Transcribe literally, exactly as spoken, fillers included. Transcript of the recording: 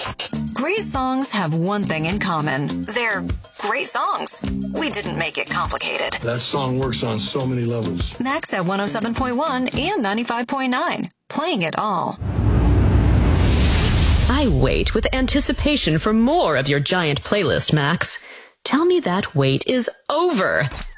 Great songs have one thing in common. They're great songs. We didn't make it complicated. That song works on so many levels. Max at one oh seven point one and ninety-five point nine. Playing it all. I wait with anticipation for more of your giant playlist, Max. Tell me that wait is over.